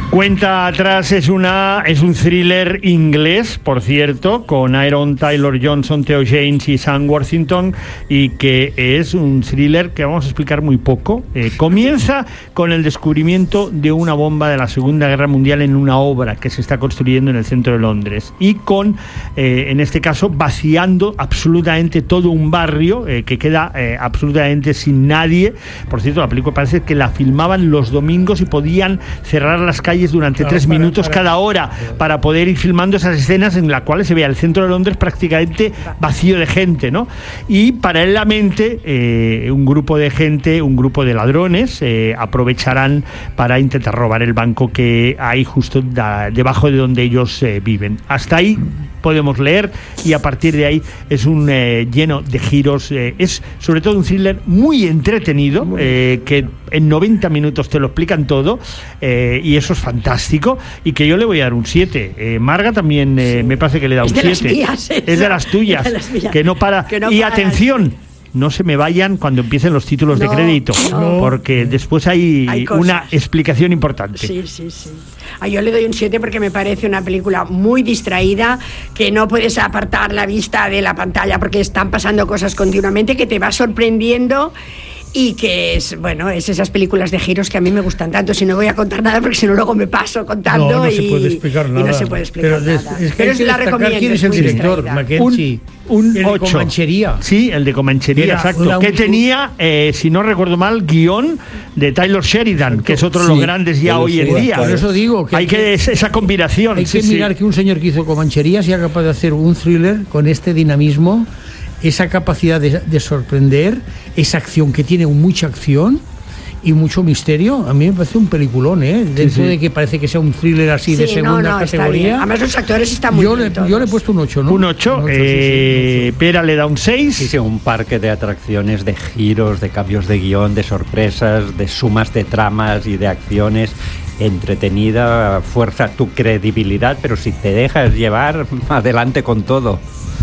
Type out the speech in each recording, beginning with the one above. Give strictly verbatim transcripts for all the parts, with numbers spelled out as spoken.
Cuenta atrás es una es un thriller inglés, por cierto, con Aaron Taylor Johnson, Theo James y Sam Worthington, y que es un thriller que vamos a explicar muy poco. Eh, comienza con el descubrimiento de una bomba de la Segunda Guerra Mundial en una obra que se está construyendo en el centro de Londres, y con, eh, en este caso, vaciando absolutamente todo un barrio eh, que queda eh, absolutamente sin nadie. Por cierto, la película parece que la filmaban los domingos y podían cerrar las calles durante claro, tres para, minutos para, cada hora para poder ir filmando esas escenas en las cuales se veía el centro de Londres prácticamente vacío de gente, ¿no? Y paralelamente eh, un grupo de gente, un grupo de ladrones eh, aprovecharán para intentar robar el banco que hay justo da, debajo de donde ellos eh, viven. Hasta ahí podemos leer, y a partir de ahí es un eh, lleno de giros. Eh, es sobre todo un thriller muy entretenido, eh, que en noventa minutos te lo explican todo, eh, y eso es fantástico, y que yo le voy a dar un siete. eh, Marga también eh, sí. me parece que le da un siete. Es, es de las tuyas, de las mías. Que no para, que no y para atención, no se me vayan cuando empiecen los títulos no, de crédito, no. porque después hay, hay una explicación importante. Sí, sí, sí. Ah, yo le doy un siete porque me parece una película muy distraída, que no puedes apartar la vista de la pantalla porque están pasando cosas continuamente, que te va sorprendiendo. Y que es, bueno, es esas películas de giros que a mí me gustan tanto. Si no voy a contar nada, porque si no luego me paso contando. No, no y, se puede explicar nada. Y no se puede explicar pero nada. Es, es que pero es la recomiendo. ¿Quién es el director? Mackenzie. Un, un el ocho. de Comanchería. Sí, el de Comanchería, Era exacto. Una, que tenía, eh, si no recuerdo mal, guión de Taylor Sheridan, exacto. que es otro de sí, los grandes ya hoy en día. Por eso digo que hay que, que esa combinación. Hay sí, que mirar sí. que un señor que hizo Comanchería sea capaz de hacer un thriller con este dinamismo, esa capacidad de, de sorprender, esa acción que tiene mucha acción y mucho misterio. A mí me parece un peliculón, ¿eh? Dentro sí, sí. de que parece que sea un thriller así sí, de segunda no, no, categoría. Además los actores están muy yo bien. Le, yo le he puesto un ocho, ¿no? Un ocho. Un ocho eh, sí, sí, un ocho. Pera le da un seis. Sí, sí, un parque de atracciones, de giros, de cambios de guión, de sorpresas, de sumas de tramas y de acciones. Entretenida, fuerza tu credibilidad, pero si te dejas llevar, adelante con todo.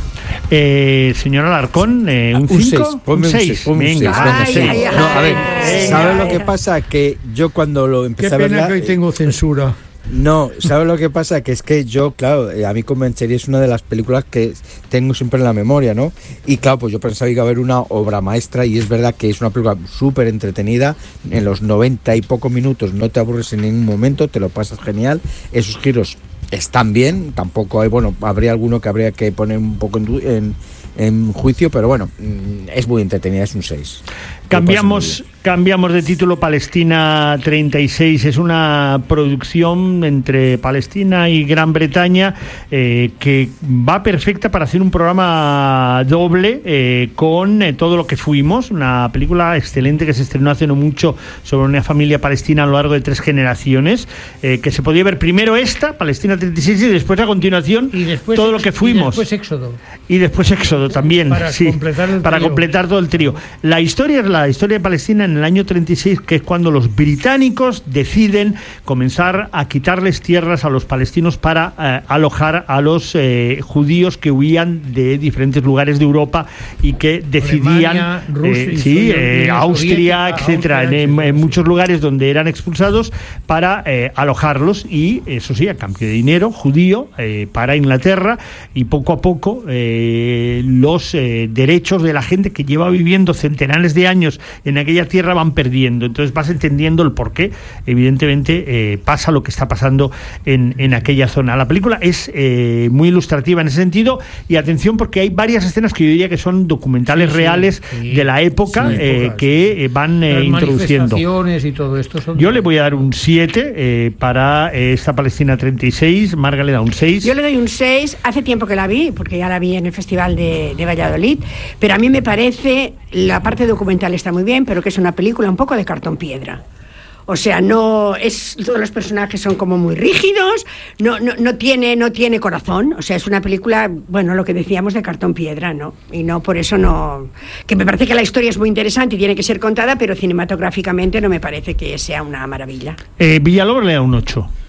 Eh, señor Alarcón, eh, un cinco, un seis, venga, ay, ay, ay, no, a ver, ¿sabes lo que pasa? Que yo cuando lo empecé a ver, qué pena que hoy tengo censura. No, ¿sabes lo que pasa? Que es que yo, claro, a mí Comanchería es una de las películas que tengo siempre en la memoria, ¿no? Y claro, pues yo pensaba que iba a haber una obra maestra, y es verdad que es una película súper entretenida. En los noventa y pocos minutos no te aburres en ningún momento, te lo pasas genial. Esos giros están bien, tampoco hay, bueno, habría alguno que habría que poner un poco en, en, en juicio, pero bueno, es muy entretenida, es un seis. Cambiamos, cambiamos de título. Palestina treinta y seis es una producción entre Palestina y Gran Bretaña eh, que va perfecta para hacer un programa doble eh, con eh, todo lo que fuimos. Una película excelente que se estrenó hace no mucho sobre una familia palestina a lo largo de tres generaciones, eh, que se podía ver primero esta, Palestina treinta y seis, y después a continuación y después, todo lo que fuimos. Y después Éxodo. Y después Éxodo también, para sí, completar el para trío. completar todo el trío. La historia es la historia de Palestina en el año treinta y seis, que es cuando los británicos deciden comenzar a quitarles tierras a los palestinos para eh, alojar a los eh, judíos que huían de diferentes lugares de Europa y que decidían Alemania, Rusia, eh, sí, eh, Austria, etcétera, Austria, en, en muchos lugares donde eran expulsados, para eh, alojarlos, y eso sí, a cambio de dinero judío eh, para Inglaterra, y poco a poco eh, los eh, derechos de la gente que lleva viviendo centenares de años en aquella tierra van perdiendo. Entonces vas entendiendo el por qué, evidentemente, eh, pasa lo que está pasando en, en aquella zona. La película es eh, muy ilustrativa en ese sentido, y atención, porque hay varias escenas que yo diría que son documentales sí, reales sí, de la época, sí, eh, que eh, van eh, introduciendo. Y todo esto son yo le voy a dar un siete eh, para eh, esta Palestina treinta y seis. Marga le da un seis. Yo le doy un seis. Hace tiempo que la vi, porque ya la vi en el Festival de, de Valladolid, pero a mí me parece, la parte documental está muy bien, pero que es una película un poco de cartón piedra. O sea, no es, todos los personajes son como muy rígidos, no, no, no tiene, no tiene corazón. O sea, es una película, bueno, lo que decíamos, de cartón piedra, ¿no? Y no, por eso no, que me parece que la historia es muy interesante y tiene que ser contada, pero cinematográficamente no me parece que sea una maravilla. Eh, Villalobos le da un ocho.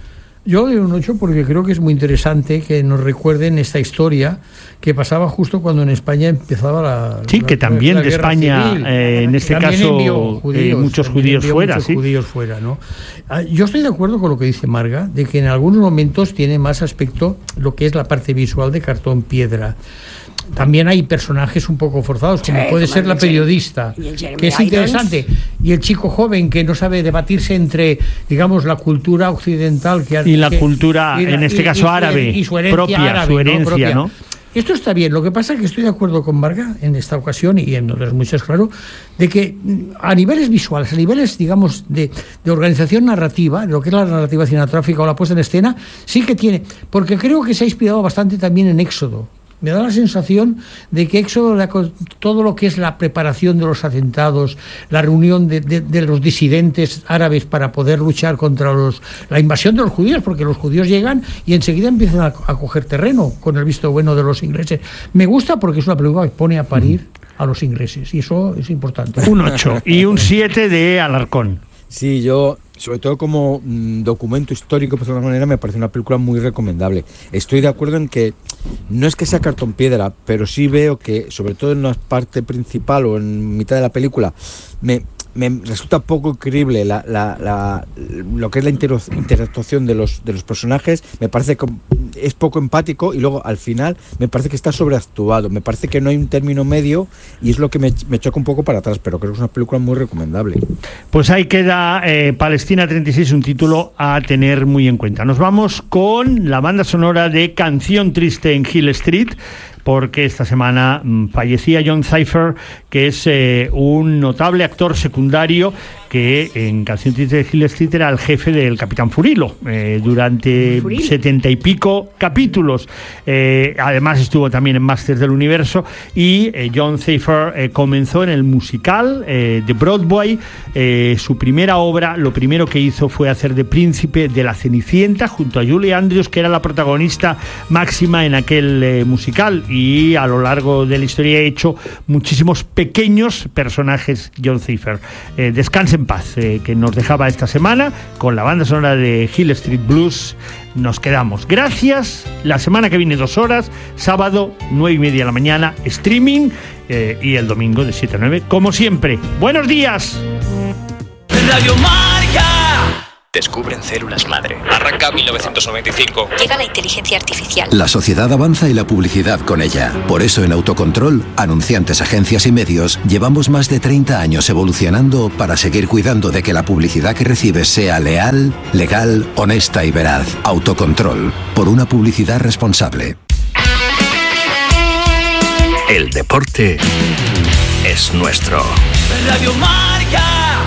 Yo le doy un ocho porque creo que es muy interesante que nos recuerden esta historia que pasaba justo cuando en España empezaba la Sí, la, que también la de España, eh, en este también caso, judíos, eh, muchos judíos fuera, muchos ¿sí? judíos fuera, ¿no? Yo estoy de acuerdo con lo que dice Marga, de que en algunos momentos tiene más aspecto lo que es la parte visual de Cartón Piedra. También hay personajes un poco forzados, como sí, puede como ser la el periodista, y el Jeremy que es Irons. interesante, y el chico joven que no sabe debatirse entre, digamos, la cultura occidental que, y la que, cultura, y la, en este y, caso y su, árabe, y su herencia propia, árabe, su herencia, ¿no? Propia. ¿no? Esto está bien, lo que pasa es que estoy de acuerdo con Marga en esta ocasión y en otras muchas, claro, de que a niveles visuales, a niveles, digamos, de, de organización narrativa, lo que es la narrativa cinematográfica o la puesta en escena, sí que tiene, porque creo que se ha inspirado bastante también en Éxodo. Me da la sensación de que Éxodo, todo lo que es la preparación de los atentados, la reunión de, de, de los disidentes árabes para poder luchar contra los, la invasión de los judíos, porque los judíos llegan y enseguida empiezan a, a coger terreno con el visto bueno de los ingleses. Me gusta porque es una película que pone a parir a los ingleses y eso es importante. Un ocho y un siete de Alarcón. Sí, yo, sobre todo como mmm, documento histórico, por alguna manera, me parece una película muy recomendable. Estoy de acuerdo en que no es que sea cartón piedra, pero sí veo que, sobre todo en la parte principal o en mitad de la película, me, me resulta poco creíble la, la, la, lo que es la inter interactuación de los, de los personajes. Me parece que es poco empático y luego al final me parece que está sobreactuado. Me parece que no hay un término medio y es lo que me, me choca un poco para atrás, pero creo que es una película muy recomendable. Pues ahí queda eh, Palestina treinta y seis, un título a tener muy en cuenta. Nos vamos con la banda sonora de Canción Triste en Hill Street, porque esta semana mmm, fallecía John Cypher, que es eh, un notable actor secundario que en Canción Triste de Hill Street era el jefe del Capitán Furilo eh, durante Furilo. setenta y pico capítulos. Eh, además estuvo también en Masters del Universo y eh, John Cypher eh, comenzó en el musical eh, de Broadway. Eh, su primera obra, lo primero que hizo fue hacer de príncipe de la Cenicienta junto a Julie Andrews, que era la protagonista máxima en aquel eh, musical, y a lo largo de la historia ha hecho muchísimos pequeños personajes John Cypher. Eh, descanse en paz, eh, que nos dejaba esta semana con la banda sonora de Hill Street Blues. Nos quedamos. Gracias. La semana que viene dos horas, sábado nueve y media de la mañana, streaming, eh, y el domingo de siete a nueve, como siempre. ¡Buenos días! Radio Marca. Descubren células madre. Arranca mil novecientos noventa y cinco. Llega la inteligencia artificial. La sociedad avanza y la publicidad con ella. Por eso en Autocontrol, anunciantes, agencias y medios, llevamos más de treinta años evolucionando para seguir cuidando de que la publicidad que recibes sea leal, legal, honesta y veraz. Autocontrol, por una publicidad responsable. El deporte es nuestro. Radio Marca.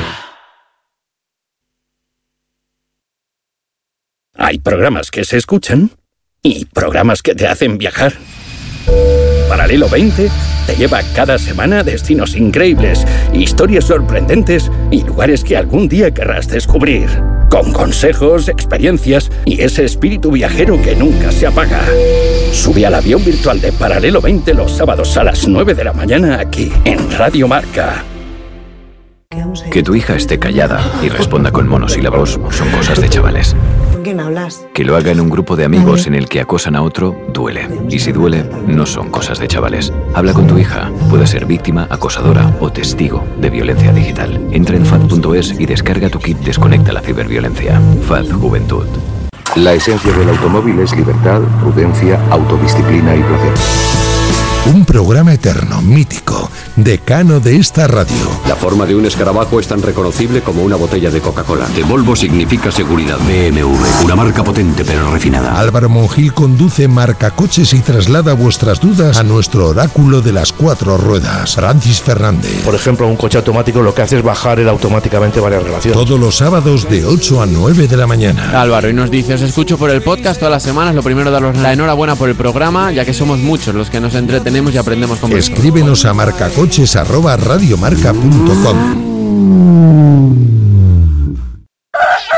Hay programas que se escuchan y programas que te hacen viajar. Paralelo veinte te lleva cada semana a destinos increíbles, historias sorprendentes y lugares que algún día querrás descubrir. Con consejos, experiencias y ese espíritu viajero que nunca se apaga. Sube al avión virtual de Paralelo veinte los sábados a las nueve de la mañana aquí en Radio Marca. Que tu hija esté callada y responda con monosílabos son cosas de chavales. ¿Con quién hablas? Que lo haga en un grupo de amigos en el que acosan a otro, duele. Y si duele, no son cosas de chavales. Habla con tu hija. Puede ser víctima, acosadora o testigo de violencia digital. Entra en fad punto es y descarga tu kit Desconecta la ciberviolencia. F A D Juventud. La esencia del automóvil es libertad, prudencia, autodisciplina y placer. Un programa eterno, mítico, decano de esta radio. La forma de un escarabajo es tan reconocible como una botella de Coca-Cola. De Volvo significa seguridad. B M W, una marca potente pero refinada. Álvaro Monjil conduce Marcacoches y traslada vuestras dudas a nuestro oráculo de las cuatro ruedas, Francis Fernández. Por ejemplo, un coche automático lo que hace es bajar él automáticamente varias relaciones. Todos los sábados de ocho a nueve de la mañana. Álvaro, y nos dice, os escucho por el podcast todas las semanas. Lo primero, daros la enhorabuena por el programa, ya que somos muchos los que nos entretenemos y aprendemos con vosotros. Escríbenos a marcacoches arroba radiomarca punto com.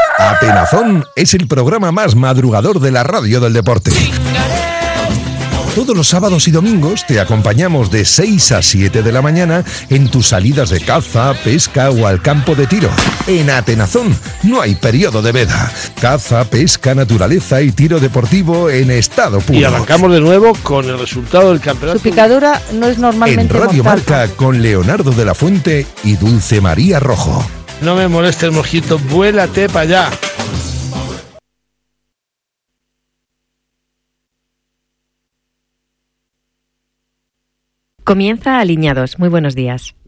Atenazón es el programa más madrugador de la radio del deporte. Todos los sábados y domingos te acompañamos de seis a siete de la mañana en tus salidas de caza, pesca o al campo de tiro. En Atenazón no hay periodo de veda. Caza, pesca, naturaleza y tiro deportivo en estado puro. Y arrancamos de nuevo con el resultado del campeonato. Su picadura no es normalmente En Radio mortal. Marca con Leonardo de la Fuente y Dulce María Rojo. No me moleste el mojito, vuélate para allá. Comienza Alineados. Muy buenos días.